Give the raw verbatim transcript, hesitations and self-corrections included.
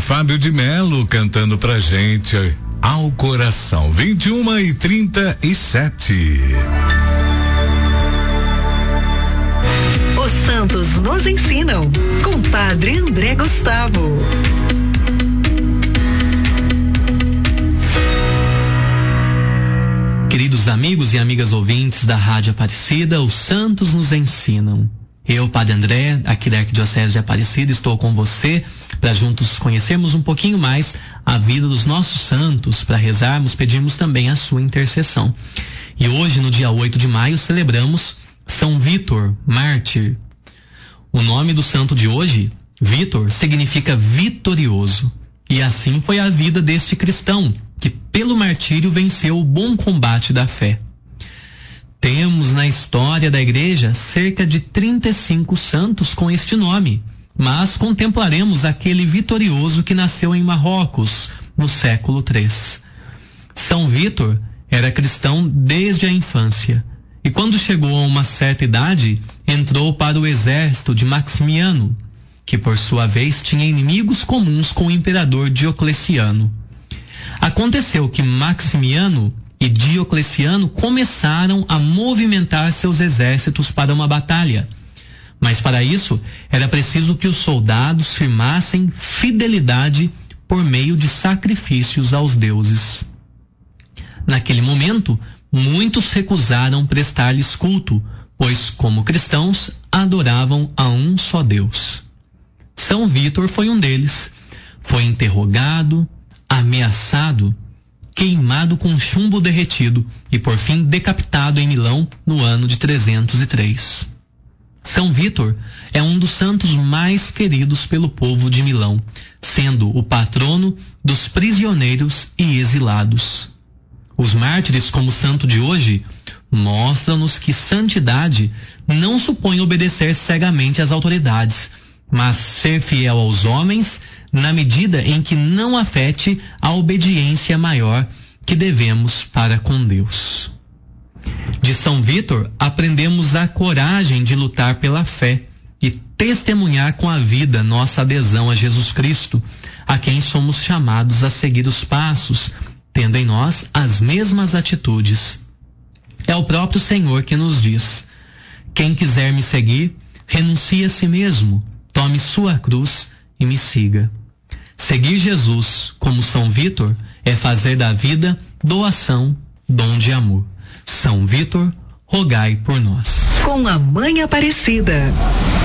Fábio de Melo cantando pra gente Ao Coração. vinte e uma e trinta e sete. Os santos nos ensinam com Padre André Gustavo. Queridos amigos e amigas ouvintes da Rádio Aparecida, os santos nos ensinam. Eu, Padre André, aqui da Arquidiocese de Aparecida, estou com você para juntos conhecermos um pouquinho mais a vida dos nossos santos, para rezarmos, pedirmos também a sua intercessão. E hoje, no dia oito de maio, celebramos São Vítor, mártir. O nome do santo de hoje, Vítor, significa vitorioso. E assim foi a vida deste cristão, que pelo martírio venceu o bom combate da fé. Temos na história da Igreja cerca de trinta e cinco santos com este nome, mas contemplaremos aquele vitorioso que nasceu em Marrocos, no século três. São Vítor era cristão desde a infância, e quando chegou a uma certa idade, entrou para o exército de Maximiano, que por sua vez tinha inimigos comuns com o imperador Diocleciano. Aconteceu que Maximiano e Diocleciano começaram a movimentar seus exércitos para uma batalha. Mas para isso, era preciso que os soldados firmassem fidelidade por meio de sacrifícios aos deuses. Naquele momento, muitos recusaram prestar-lhes culto, pois, como cristãos, adoravam a um só Deus. São Vítor foi um deles. Foi interrogado, ameaçado, queimado com chumbo derretido e por fim decapitado em Milão no ano de trezentos e três. São Vítor é um dos santos mais queridos pelo povo de Milão, sendo o patrono dos prisioneiros e exilados. Os mártires, como o santo de hoje, mostram-nos que santidade não supõe obedecer cegamente às autoridades, mas ser fiel aos homens na medida em que não afete a obediência maior que devemos para com Deus. De São Vítor aprendemos a coragem de lutar pela fé e testemunhar com a vida nossa adesão a Jesus Cristo, a quem somos chamados a seguir os passos, tendo em nós as mesmas atitudes. É o próprio Senhor que nos diz: quem quiser me seguir, renuncie a si mesmo, tome sua cruz e me siga. Seguir Jesus, como São Vítor, é fazer da vida doação, dom de amor. São Vítor, rogai por nós. Com a Mãe Aparecida.